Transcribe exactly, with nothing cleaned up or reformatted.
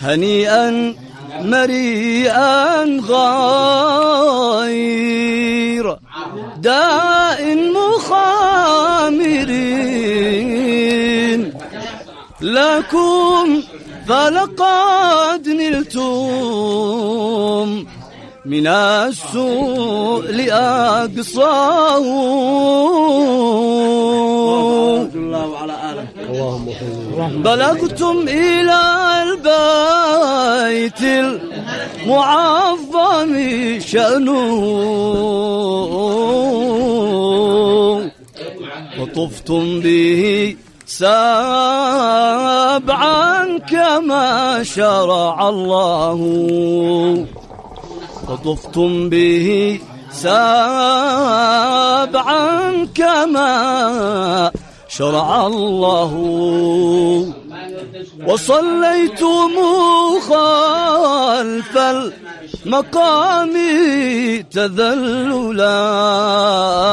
هنيئا مريئا غير داء مخامرين لكم فلقد نلتم من السوء أقصاه بلغتم إلى البيت المعظم شأنه وطفتم به سبعا كما شرع الله وطفتم به سبعا كما شرع الله وصليتم خلف المقام تذللا